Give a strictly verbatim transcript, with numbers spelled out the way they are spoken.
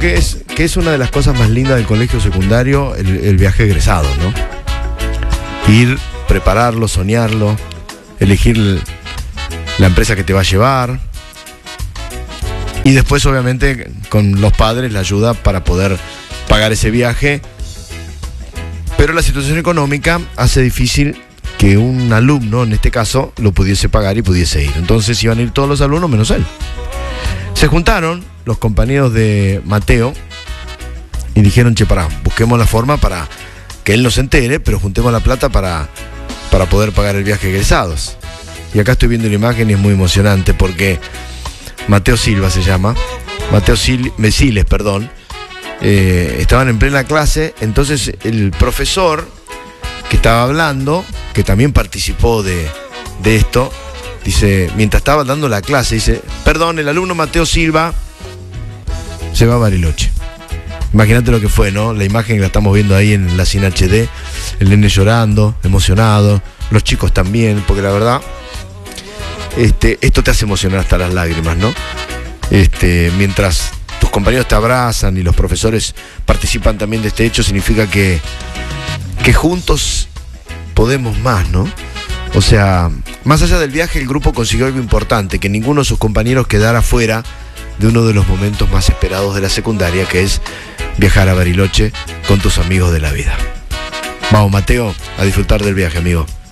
que es, que es una de las cosas más lindas del colegio secundario, el, el viaje egresado, ¿no? Ir, prepararlo, soñarlo, elegir la empresa que te va a llevar. Y después, obviamente, con los padres, la ayuda para poder pagar ese viaje. Pero la situación económica hace difícil que un alumno, en este caso, lo pudiese pagar y pudiese ir. Entonces iban a ir todos los alumnos menos él. Se juntaron los compañeros de Mateo y dijeron, che, pará, busquemos la forma para que él no se entere, pero juntemos la plata para, para poder pagar el viaje egresados. Y acá estoy viendo la imagen y es muy emocionante porque Mateo Silva se llama, Mateo Sil Mesiles, perdón, eh, estaban en plena clase, entonces el profesor que estaba hablando, que también participó de, de esto, dice, mientras estaba dando la clase, dice, perdón, el alumno Mateo Silva se va a Bariloche. Imagínate lo que fue, ¿no? La imagen que la estamos viendo ahí en la Cine H D, el nene llorando, emocionado, los chicos también, porque la verdad, este, esto te hace emocionar hasta las lágrimas, ¿no? Este, mientras tus compañeros te abrazan y los profesores participan también de este hecho, significa que, que juntos podemos más, ¿no? O sea, más allá del viaje, el grupo consiguió algo importante, que ninguno de sus compañeros quedara fuera de uno de los momentos más esperados de la secundaria, que es viajar a Bariloche con tus amigos de la vida. Vamos, Mateo, a disfrutar del viaje, amigo.